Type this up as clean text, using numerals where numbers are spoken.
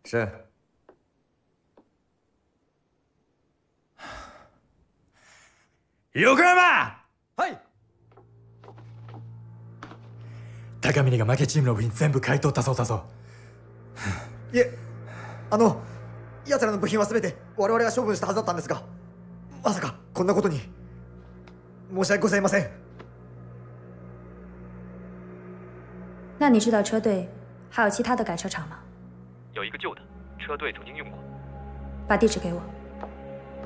是。 横山。 はい。 高峰が負けチームの部品全部買い取ったそうだぞ。 いえ、奴らの部品は全て我々が処分したはずだったんですが、まさかこんなことに。申し訳ございません。 那你知道车队还有其他的改车厂吗？ 有一个旧的车队曾经用过。 把地址给我。